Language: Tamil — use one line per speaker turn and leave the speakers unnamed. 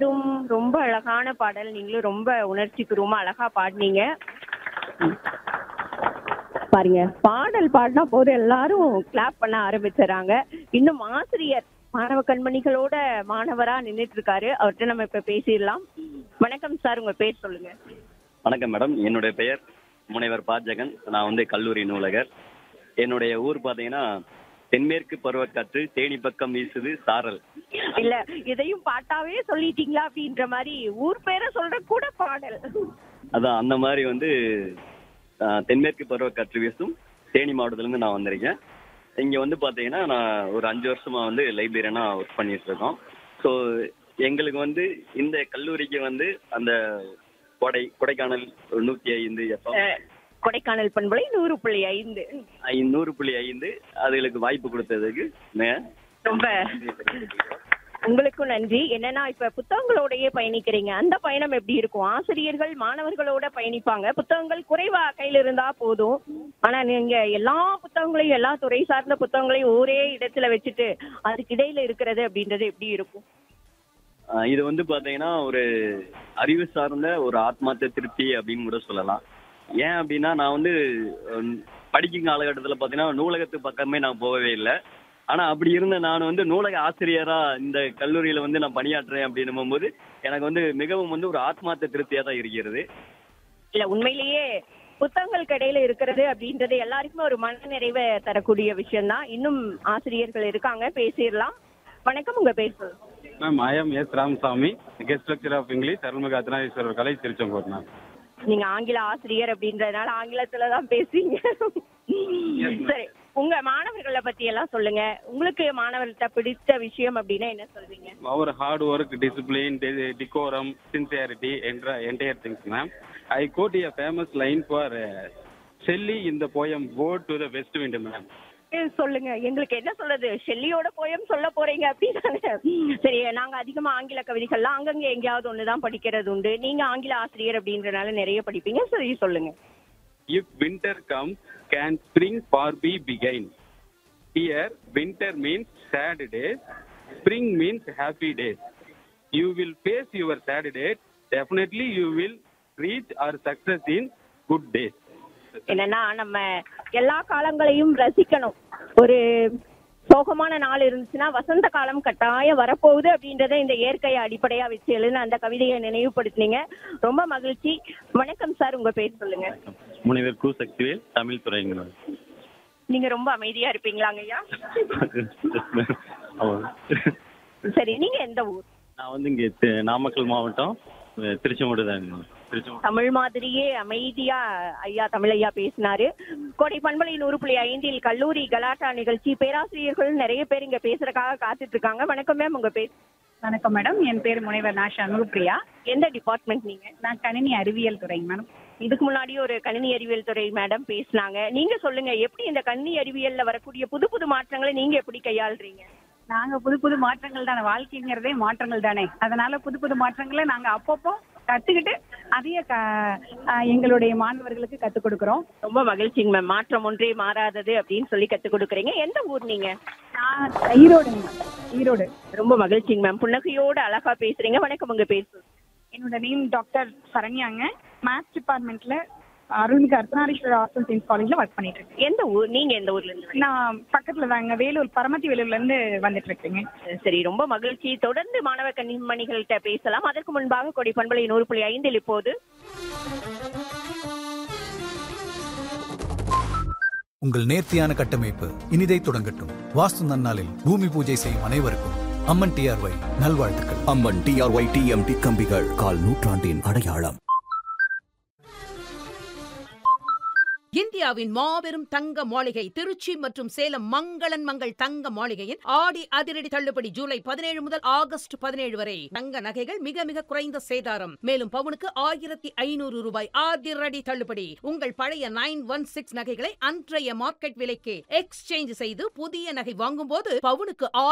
வேண்டும் ரொம்ப அழகான பாடல். நீங்களும் ரொம்ப உணர்ச்சிபூர்வமா அழகா பாடுனீங்க. பாருங்க, பாடல் பாடினா போதும் எல்லாரும் கிளாப் பண்ண ஆரம்பிச்சுறாங்க. இன்னும் ஆசிரியர் மாணவ கண்மணிகளோட மாணவரா நின்னுட்டு இருக்காரு. அவர்கிட்ட நம்ம இப்ப பேசிடலாம். வணக்கம் சார், உங்க பேர் சொல்லுங்க.
வணக்கம் மேடம். என்னுடைய பெயர் முனைவர் பா ஜெகன். நான் வந்து கல்லூரி நூலகர். என்னுடைய ஊர் பார்த்தீங்கன்னா தென்மேற்கு பருவக்காற்று தேனி பக்கம் வீசுது சாரல்.
இல்ல, இதையும் பாட்டாவே சொல்லிட்டீங்களா அப்படின்ற மாதிரி ஊர் பேரை சொல்ற கூட பாடல்.
அதான் அந்த மாதிரி வந்து தென்மேற்கு பருவக்காற்று வீசும் தேனி மாவட்டத்திலேருந்து நான் வந்திருக்கேன். இங்கே வந்து பார்த்தீங்கன்னா நான் ஒரு 5 வருஷமாக வந்து லைப்ரரியனாக ஒர்க் பண்ணிட்டு இருக்கோம். ஸோ எங்களுக்கு வந்து இந்த கல்லூரிக்கு வந்து அந்த கொடைக்கானல் 105
கொடைக்கானல் பண்பலை 100.5
100.5 அதுகளுக்கு வாய்ப்பு கொடுத்ததுக்கு
ரொம்ப உங்களுக்கும் நன்றி. என்னன்னா இப்ப புத்தகங்களோடயே பயணிக்கிறீங்க, அந்த பயணம் எப்படி இருக்கும்? ஆசிரியர்கள் மாணவர்களோட பயணிப்பாங்க, புத்தகங்கள் குறைவா கையில இருந்தா போதும். ஆனா நீங்க எல்லா புத்தகங்களையும், எல்லா துறை சார்ந்த புத்தகங்களையும் ஒரே இடத்துல வச்சுட்டு அதுக்கு இடையில இருக்கிறது அப்படின்றது எப்படி இருக்கும்?
இது வந்து பார்த்தீங்கன்னா ஒரு அறிவு சார்ந்த ஒரு ஆத்மார்த்த திருப்தி அப்படின்னு கூட சொல்லலாம். ஏன் அப்படின்னா நான் வந்து படிக்கும் காலகட்டத்தில் பார்த்தீங்கன்னா நூலகத்து பக்கமே நான் போகவே இல்லை. ஆனால் அப்படி இருந்த நான் வந்து நூலக ஆசிரியராக இந்த கல்லூரியில் வந்து நான் பணியாற்றுறேன் அப்படின்னும் போது எனக்கு வந்து மிகவும் வந்து ஒரு ஆத்மார்த்த திருப்தியாக தான் இருக்கிறது.
இல்ல, உண்மையிலேயே புத்தகங்களுக்கு இடையில இருக்கிறது அப்படின்றது எல்லாருக்குமே ஒரு மன நிறைவை தரக்கூடிய விஷயம்தான். இன்னும் ஆசிரியர்கள் இருக்காங்க, பேசிடலாம். வணக்கம், உங்க பேர் சொல்லுங்க.
Ma'am, I am S Ramasamy, guest lecture of English, அருள்மிகு அர்த்தநாரீஸ்வரர் காலேஜ், திருச்செங்கோடு. மேம்,
நீங்க ஆங்கில ஆசிரியர் அப்படின்றதுனால ஆங்கிலத்துல தான் பேசுறீங்க. சரி, உங்க மாணவர்களை பத்தி எல்லாம் சொல்லுங்க. உங்களுக்கு மாணவர்கிட்ட பிடித்த விஷயம் அப்படின்னா என்ன சொல்வீங்க?
அவர் hard work, discipline, டிகோரம், sincerity entire things. Ma'am, I quote a famous line for Shelley in the poem Ode to the West Wind. Ma'am,
சொல்லுங்க, எங்களுக்கு என்ன சொல்றது? ஷெல்லியோட போயம் சொல்ல போறீங்க அப்படின்னாங்க. சரி, நாங்க அதிகமா ஆங்கில கவிதைகள்லாம் அங்கங்க எங்கேயாவது ஒண்ணுதான் படிக்கிறது உண்டு. நீங்க ஆங்கில ஆசிரியர் அப்படின்றனால நிறைய படிப்பீங்க. சரி, சொல்லுங்க.
If winter comes, can spring for be begin? Here, winter means sad days, spring means happy days. You will face your sad days, definitely you will reach or success in good days.
என்னன்னா நம்ம எல்லா காலங்களையும் ரசிக்கணும். ஒரு சோகமான நாள் இருந்துச்சுன்னா வசந்த காலம் கட்டாயம் வரப்போகுது அப்படின்றத இந்த இயற்கையை அடிப்படையா வச்சு எழுதின அந்த கவிதையை நினைவுபடுத்தினீங்க. ரொம்ப மகிழ்ச்சி. வணக்கம் சார், உங்க பேர் சொல்லுங்க.
முனைவர் கு சக்திவேல், தமிழ் துறைங்க.
நீங்க ரொம்ப அமைதியா இருப்பீங்களாங்க ஐயா? சரி, நீங்க எந்த ஊர்?
நான் வந்து இங்கே நாமக்கல் மாவட்டம் திருச்செங்கோடு தான்.
தமிழ் மாதிரியே அமைதியா ஐயா தமிழ் ஐயா பேசினாரு. கோடை பண்பலை 100.5 கல்லூரி கலாட்டா நிகழ்ச்சி பேராசிரியர்கள் நிறைய பேர் இங்க பேசுறதுக்காக காத்துட்டு இருக்காங்க. வணக்கம் மேம், உங்க பேர்?
வணக்கம் மேடம், என் பேர் முனைவர் நா. சண்முகப்பிரியா.
எந்த டிபார்ட்மெண்ட் நீங்க?
நான் கணினி அறிவியல் துறைங்க மேடம்.
இதுக்கு முன்னாடி ஒரு கணினி அறிவியல் துறை மேடம் பேசினாங்க. நீங்க சொல்லுங்க, எப்படி இந்த கணினி அறிவியல்ல வரக்கூடிய புது புது மாற்றங்களை நீங்க எப்படி கையாளுறீங்க?
நாங்க புது புது மாற்றங்கள் தானே, வாழ்க்கைங்கிறதே மாற்றங்கள் தானே. அதனால புது புது மாற்றங்களை நாங்க அப்பப்போ கத்துக்கிட்டு அதையே எங்களுடைய மாணவர்களுக்கு கத்துக் கொடுக்குறோம்.
ரொம்ப மகிழ்ச்சிங்க மேம். மாற்றம் ஒன்றே மாறாதது அப்படின்னு சொல்லி கத்துக் கொடுக்குறீங்க. எந்த ஊர் நீங்க?
நான் ஈரோடுங்க. ஈரோடு.
ரொம்ப மகிழ்ச்சிங்க மேம். புன்னகையோட அழகா பேசுறீங்க. வணக்கம், உங்க பேர்?
என்னோட நேம் டாக்டர் சரண்யாங்க. மேத்ஸ் டிபார்ட்மெண்ட்ல அருள்மிகு அர்த்தநாரீஸ்வரர் ஆர்ட்ஸ் அண்ட் சயின்ஸ் காலேஜ்ல ஒர்க் பண்ணிட்டு இருக்கேன்.
எந்த ஊர் நீங்க? எந்த ஊர்ல இருந்து?
நான் பக்கத்துல தாங்க, வேலூர், பரமத்தி வேலூர்ல இருந்து வந்துட்டு இருக்கேங்க.
சரி, ரொம்ப மகிழ்ச்சி. தொடர்ந்து மாணவ கண்மணிகள்கிட்ட பேசலாம். அதற்கு முன்பாக கொடை பண்பலை 100.5 இப்போது
உங்கள் நேர்த்தியான கட்டமைப்பு இனிதை தொடங்கட்டும். வாஸ்து நன்னாளில் பூமி பூஜை செய்யும் அனைவருக்கும் அம்மன் டிஆர்ஒய் நல்வாழ்த்துக்கள்.
அம்மன் டிஆர்ஒய் டிஎம்டி கம்பிகள், கால் நூற்றாண்டின் அடையாளம்.
இந்தியாவின் மாபெரும் தங்க மாளிகை திருச்சி மற்றும் சேலம் மங்களன் மங்கள் தங்க மாளிகையின் ஆடி அதிரடி தள்ளுபடி ஜூலை 17 முதல் ஆகஸ்ட் 17 வரை. தங்க நகைகள் மிக மிக குறைந்த சேதாரம். மேலும் பவுனுக்கு 1500 ரூபாய் அதிரடி தள்ளுபடி. உங்கள் பழைய 916 நகைகளை அன்றைய மார்க்கெட் விலைக்கு எக்ஸ்சேஞ்ச் செய்து புதிய நகை வாங்கும் போது பவுனுக்கு